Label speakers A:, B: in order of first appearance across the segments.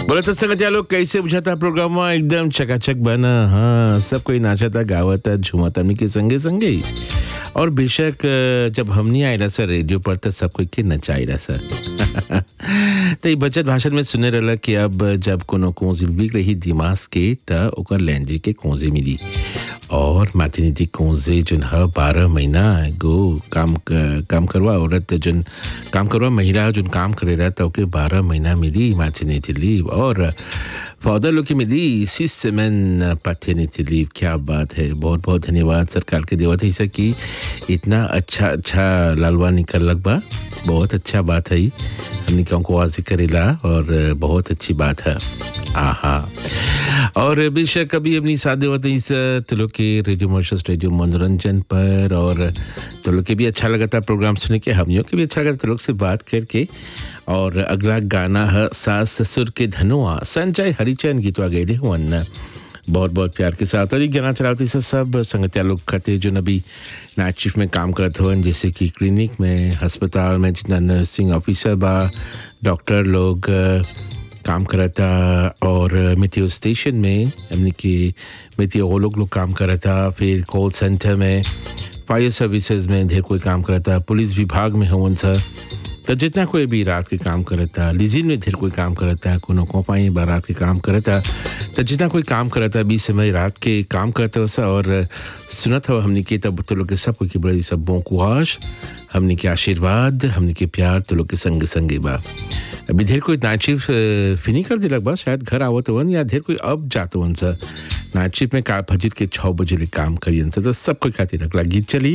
A: बोले तो संगत लोग कैसे बुझाता प्रोग्राम एकदम चकाचक बना। हाँ, सब कोई नाचता गावता झूमता हमनी के संगे संगे ही। और बेशक जब हमनी आइला सर रेडियो पर तो सब कोई के नचाइला सर। तो ये बचत भाषण में सुने रहला कि अब जब कोनो कोंजी बिक रही दिमाग के त ओकर लैंजी के कोंजी मिली। और मैटरनिटी कोंजे जोन ह 12 महीना गो काम करवा औरत जोन काम करवा महिला जोन काम करे रहा तो ओके 12 महीना मिली मैटरनिटी लीव। और फादर लोग की मिली 6 सेमेन पैटर्निटी लीव। क्या बात है, बहुत बहुत धन्यवाद सरकार के देवत है ऐसा कि इतना अच्छा लालवा निकल लग बा। बहुत अच्छा बात है, हमने को वाजी करेला और बहुत अच्छी बात है। आहा, और बेशक कभी अपनी साथ देवत इस तो लोग के रेडियो मॉरिशस रेडियो मनोरंजन पर। और तो लोग के भी अच्छा लगा था प्रोग्राम सुन के, हमियों के भी अच्छा लगा तो लोग से बात करके। और अगला गाना है सास ससुर के धनुआ, संजय हरिचंद गीतवा गए हुन बहुत बहुत प्यार के साथ। और ये गाना चलाते सब संगतिया लोग खाते जो नबी नाइट शिफ्ट में काम करते हुए, जैसे कि क्लिनिक में, अस्पताल में जितना नर्सिंग ऑफिसर बा, डॉक्टर लोग काम करता। और मेट्रो स्टेशन में हमने के मेट्रो लोग काम करता। फिर कॉल सेंटर में, फायर सर्विसेज में ढेर कोई काम करता। पुलिस विभाग में होवन सा तो जितना कोई भी रात के काम करता। लीजिन में ढेर कोई काम करता, कोनो कंपनी बा रात के काम करता। तो जितना कोई काम करता 20 समय रात के काम करता वैसा। और सुनत हो हमने के तब तो लोग के सब कोई बड़े सब बों कुआश, हमने के आशीर्वाद, हमने के प्यार तो लोग के संग संगे बा। अभी ढेर कोई नाइट शिफ्ट फिनी कर दिलक बा, शायद घर आवत वन या ढेर कोई अब जात वन सा नाइट शिफ्ट में काल फजर के 6 बजे ले काम करियन सा। तो सब कोई खातिर रखला गीत चली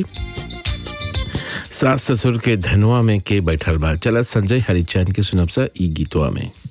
A: सास ससुर के धनुआ में के बैठल बा। चला संजय हरिचंद के सुनब सा ई गीतवा में।